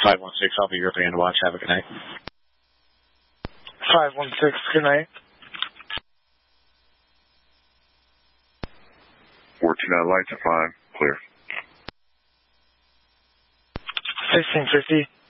516, I'll be your band watch. Have a good night. 516, good night. 14 lights are fine. Clear. 1650.